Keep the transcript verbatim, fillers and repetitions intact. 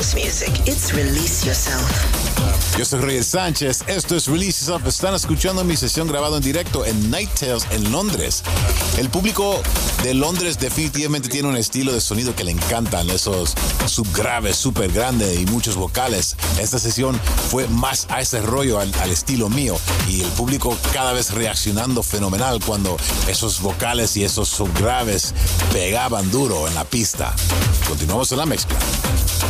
Music. It's Release Yourself. Yo soy Reyes Sánchez, esto es Release Yourself. Están escuchando mi sesión grabada en directo en Night Tales en Londres. El público de Londres definitivamente tiene un estilo de sonido que le encantan, esos subgraves súper grandes y muchos vocales. Esta sesión fue más a ese rollo, al, al estilo mío, y el público cada vez reaccionando fenomenal cuando esos vocales y esos subgraves pegaban duro en la pista. Continuamos en la mezcla.